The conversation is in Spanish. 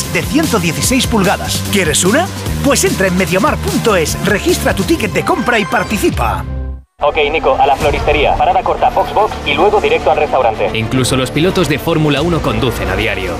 de 116 pulgadas. ¿Quieres una? Pues entra en mediamar.es, registra tu ticket de compra y participa. Ok, Nico, a la floristería. Parada corta, Foxbox y luego directo al restaurante. Incluso los pilotos de Fórmula 1 conducen a diario.